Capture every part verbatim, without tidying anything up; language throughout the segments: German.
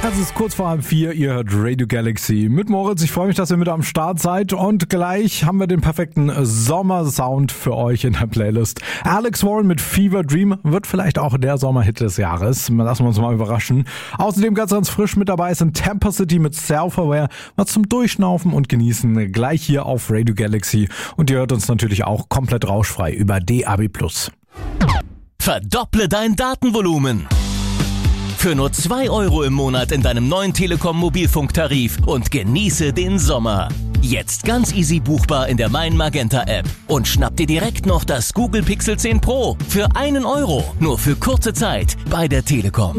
Es ist kurz vor halb vier, ihr hört Radio Galaxy mit Moritz. Ich freue mich, dass ihr mit am Start seid und gleich haben wir den perfekten Sommersound für euch in der Playlist. Alex Warren mit Fever Dream wird vielleicht auch der Sommerhit des Jahres. Lassen wir uns mal überraschen. Außerdem ganz, ganz frisch mit dabei sind Tampa City mit Self-Aware. Was zum Durchschnaufen und Genießen gleich hier auf Radio Galaxy. Und ihr hört uns natürlich auch komplett rauschfrei über D A B plus. Verdopple dein Datenvolumen. Für nur zwei Euro im Monat in deinem neuen Telekom-Mobilfunktarif und genieße den Sommer. Jetzt ganz easy buchbar in der Mein Magenta App. Und schnapp dir direkt noch das Google Pixel zehn Pro für einen Euro. Nur für kurze Zeit bei der Telekom.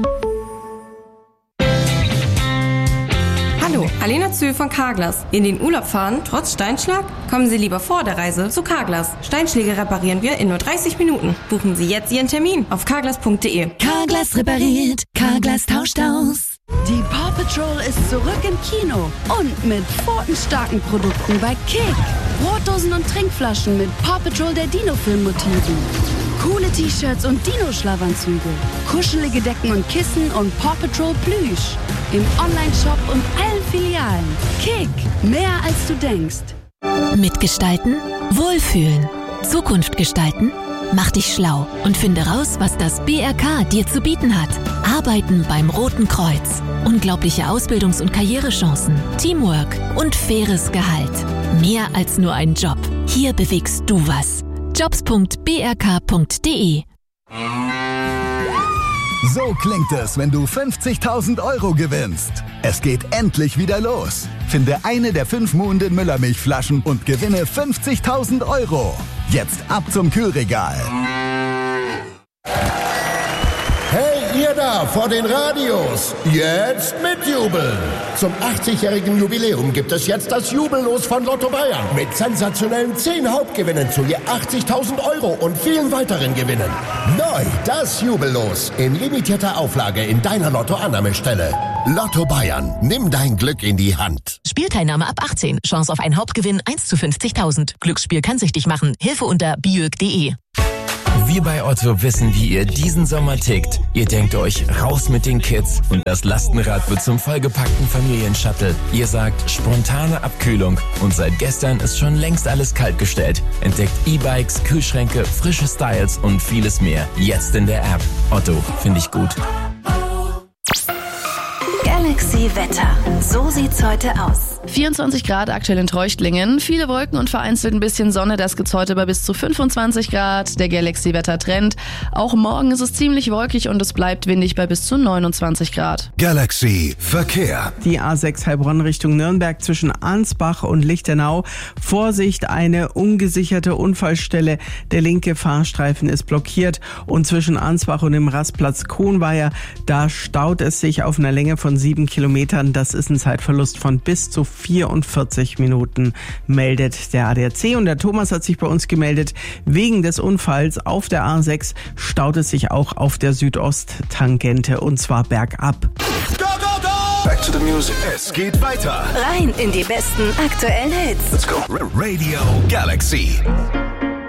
Hallo, Alena Zühl von Carglass. In den Urlaub fahren, trotz Steinschlag? Kommen Sie lieber vor der Reise zu Carglass. Steinschläge reparieren wir in nur dreißig Minuten. Buchen Sie jetzt Ihren Termin auf carglass punkt de. Carglass repariert, Carglass tauscht aus. Die Paw Patrol ist zurück im Kino und mit pfotenstarken Produkten bei Kick. Brotdosen und Trinkflaschen mit Paw Patrol der Dino-Film-Motiven. Coole T-Shirts und Dino-Schlafanzüge. Kuschelige Decken und Kissen und Paw Patrol Plüsch. Im Online-Shop und allen Filialen. Kick, mehr als du denkst. Mitgestalten, wohlfühlen, Zukunft gestalten. Mach dich schlau und finde raus, was das B R K dir zu bieten hat. Arbeiten beim Roten Kreuz. Unglaubliche Ausbildungs- und Karrierechancen, Teamwork und faires Gehalt. Mehr als nur ein Job. Hier bewegst du was. jobs punkt b r k punkt de. So klingt es, wenn du fünfzigtausend Euro gewinnst. Es geht endlich wieder los. Finde eine der fünf Muhnden Müllermilchflaschen und gewinne fünfzigtausend Euro. Jetzt ab zum Kühlregal. Hey, ihr da vor den Radios, jetzt mitjubeln. Zum achtzigjährigen Jubiläum gibt es jetzt das Jubellos von Lotto Bayern. Mit sensationellen zehn Hauptgewinnen zu je achtzigtausend Euro und vielen weiteren Gewinnen. Neu das Jubellos in limitierter Auflage in deiner Lotto-Annahmestelle. Lotto Bayern, nimm dein Glück in die Hand. Spielteilnahme ab achtzehn. Chance auf einen Hauptgewinn eins zu fünfzigtausend. Glücksspiel kann süchtig machen. Hilfe unter biög punkt de. Wir bei Otto wissen, wie ihr diesen Sommer tickt. Ihr denkt euch, raus mit den Kids und das Lastenrad wird zum vollgepackten Familienshuttle. Ihr sagt, spontane Abkühlung und seit gestern ist schon längst alles kaltgestellt. Entdeckt E-Bikes, Kühlschränke, frische Styles und vieles mehr. Jetzt in der App. Otto, finde ich gut. Galaxy Wetter. So sieht's heute aus. vierundzwanzig Grad aktuell in Treuchtlingen. Viele Wolken und vereinzelt ein bisschen Sonne. Das gibt's heute bei bis zu fünfundzwanzig Grad. Der Galaxy Wetter Trend. Auch morgen ist es ziemlich wolkig und es bleibt windig bei bis zu neunundzwanzig Grad. Galaxy Verkehr. Die A sechs Heilbronn Richtung Nürnberg zwischen Ansbach und Lichtenau. Vorsicht, eine ungesicherte Unfallstelle. Der linke Fahrstreifen ist blockiert und zwischen Ansbach und dem Rastplatz Kohnweiher, da staut es sich auf einer Länge von sieben Kilometern. Das ist ein Zeitverlust von bis zu vierundvierzig Minuten, meldet der A D A C. Und der Thomas hat sich bei uns gemeldet. Wegen des Unfalls auf der A sechs staut es sich auch auf der Südosttangente und zwar bergab. Go, go, go! Back to the music. Es geht weiter. Rein in die besten aktuellen Hits. Let's go. Radio Galaxy.